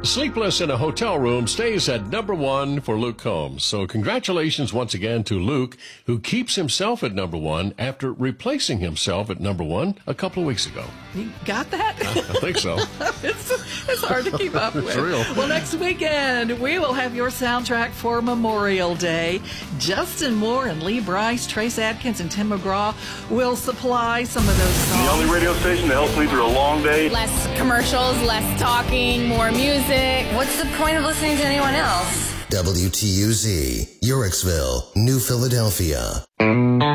Sleepless in a Hotel Room stays at number one for Luke Combs. So congratulations once again to Luke, who keeps himself at number one after replacing himself at number one a couple of weeks ago. You got that? I think so. It's hard to keep up with. It's real. Well, next weekend, we will have your soundtrack for Memorial Day. Justin Moore and Lee Bryce, Trace Adkins, and Tim McGraw will supply some of those songs. The only radio station that helps me through a long day. Less commercials, less talking, more music. What's the point of listening to anyone else? WTUZ, Yorksville, New Philadelphia.